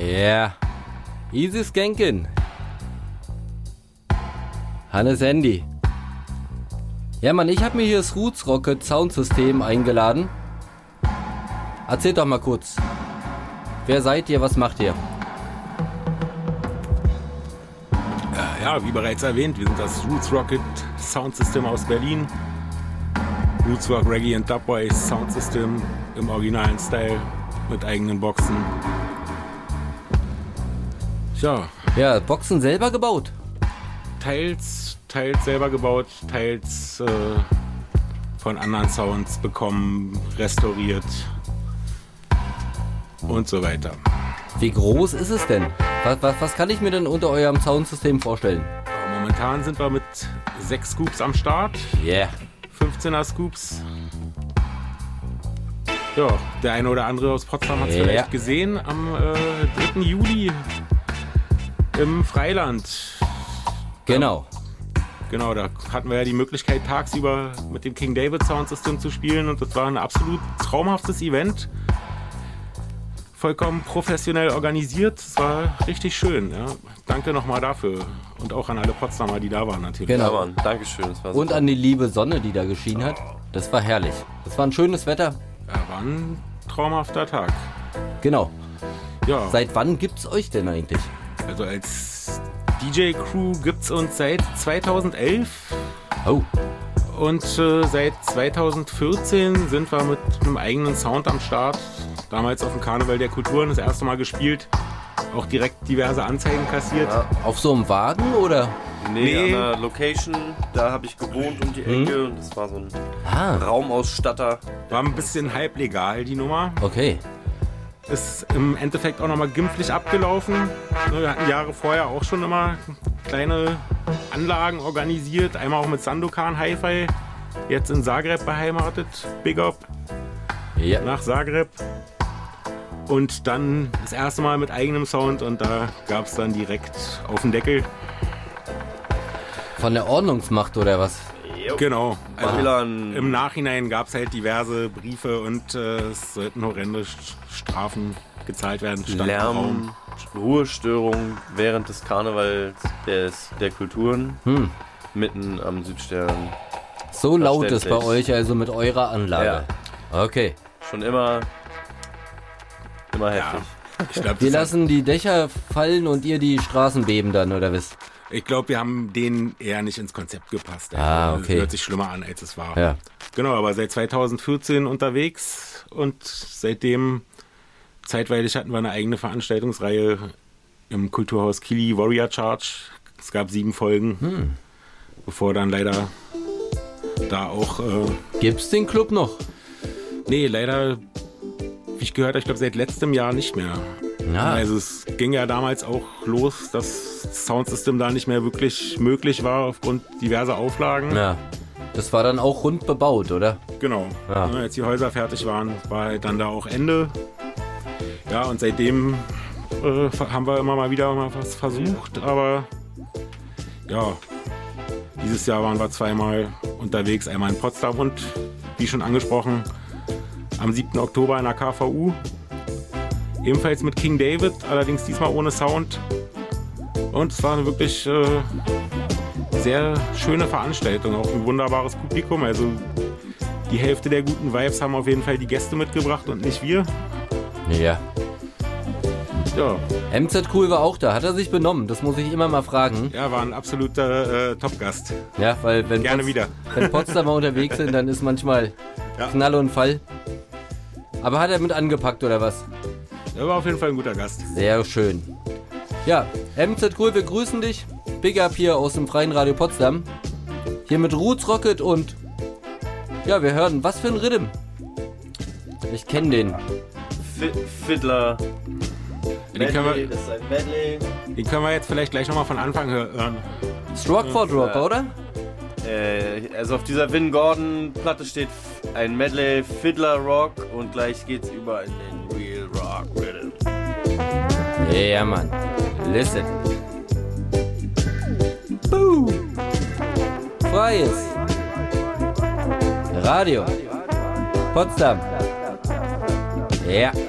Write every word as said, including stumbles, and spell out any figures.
Yeah. Easy Skankin. Hannes Handy. Ja, Mann, ich habe mir hier das Roots Rocket Soundsystem eingeladen. Erzählt doch mal kurz. Wer seid ihr, was macht ihr? Ja, wie bereits erwähnt, wir sind das Roots Rocket Soundsystem aus Berlin. Roots Rock Reggae and Dubwise Soundsystem im originalen Style mit eigenen Boxen. Ja. Ja, Boxen selber gebaut? Teils, teils selber gebaut, teils äh, von anderen Sounds bekommen, restauriert und so weiter. Wie groß ist es denn? Was, was, was kann ich mir denn unter eurem Soundsystem vorstellen? Momentan sind wir mit sechs Scoops am Start. Yeah. fünfzehner Scoops. Ja, der eine oder andere aus Potsdam hat es yeah. vielleicht gesehen. Am äh, dritten Juli im Freiland. Genau. Genau, da hatten wir ja die Möglichkeit, tagsüber mit dem King David Soundsystem zu spielen. Und das war ein absolut traumhaftes Event. Vollkommen professionell organisiert. Es war richtig schön. Ja. Danke nochmal dafür. Und auch an alle Potsdamer, die da waren natürlich. Genau. Ja, Mann, Dankeschön. Das war Und an die liebe Sonne, die da geschienen hat. Das war herrlich. Das war ein schönes Wetter. Ja, war ein traumhafter Tag. Genau. Ja. Seit wann gibt's euch denn eigentlich? Also als D J-Crew gibt's uns seit zweitausendelf. Oh. Und äh, seit zweitausendvierzehn sind wir mit einem eigenen Sound am Start. Damals auf dem Karneval der Kulturen das erste Mal gespielt. Auch direkt diverse Anzeigen kassiert. Ja. Auf so einem Wagen oder? Nee, Nee. an einer Location, da habe ich gewohnt um die Ecke Mhm. und das war so ein Ah, Raumausstatter. War ein bisschen halblegal, die Nummer. okay. Ist im Endeffekt auch nochmal glimpflich abgelaufen. Wir hatten Jahre vorher auch schon immer kleine Anlagen organisiert. Einmal auch mit Sandokan Hi-Fi. Jetzt in Zagreb beheimatet. Big Up Ja. nach Zagreb. Und dann das erste Mal mit eigenem Sound und da gab es dann direkt auf den Deckel. Von der Ordnungsmacht oder was? Genau. Also Ballern. im Nachhinein gab es halt diverse Briefe und äh, es sollten horrende St- Strafen gezahlt werden. Stand im Lärm, Raum. Ruhestörung während des Karnevals des, der Kulturen Hm. mitten am Südstern. So laut ist bei Verständlich. euch also mit eurer Anlage. Okay. Schon immer, immer heftig. Ich glaube, Wir lassen die Dächer fallen und ihr die Straßen beben dann, oder was? ich glaub, wir haben denen eher nicht ins Konzept gepasst. Ah, okay. Das hört sich schlimmer an, als es war. Ja. Genau, aber seit zweitausendvierzehn unterwegs und seitdem zeitweilig hatten wir eine eigene Veranstaltungsreihe im Kulturhaus Kili, Warrior Charge. Es gab sieben Folgen, Hm. bevor dann leider da auch... Äh, Gibt's den Club noch? nee, leider, wie ich gehört habe, ich glaube seit letztem Jahr nicht mehr. Ja. Also es ging ja damals auch los, dass das Soundsystem da nicht mehr wirklich möglich war aufgrund diverser Auflagen. Ja. Das war dann auch rund bebaut, oder? Genau. Ja. Ja, als die Häuser fertig waren, war halt dann da auch Ende. Ja, und seitdem äh, haben wir immer mal wieder mal was versucht, aber ja, dieses Jahr waren wir zweimal unterwegs, einmal in Potsdam und wie schon angesprochen, am siebten Oktober in der K V U. Ebenfalls mit King David, allerdings diesmal ohne Sound. Und es war eine wirklich äh, sehr schöne Veranstaltung, auch ein wunderbares Publikum. Also die Hälfte der guten Vibes haben auf jeden Fall die Gäste mitgebracht und nicht wir. Ja. Ja, M Z Cool war auch da. Hat er sich benommen? Das muss ich immer mal fragen. ja war ein absoluter äh, Top-Gast. Ja, weil wenn, Gerne Pots- wieder. wenn Potsdamer unterwegs sind, dann ist manchmal Ja. Knall und Fall. Aber hat er mit angepackt oder was? Er war auf jeden Fall ein guter Gast. Sehr schön. Ja, M Z Cool, wir grüßen dich. Big Up hier aus dem Freien Radio Potsdam. Hier mit Roots Rocket und ja, wir hören, was für ein Rhythm. Ich kenne den. Fi- Fiddler. Den können, wir, das ist ein Medley. den können wir jetzt vielleicht gleich nochmal von Anfang hören. Rockford Rocker, oder? Äh, also auf dieser Vin Gordon Platte steht ein Medley Fiddler Rock und gleich geht's über in den Real Rock Rhythm. Ja, Mann. Listen. Boo. Freies Radio Potsdam. Ja.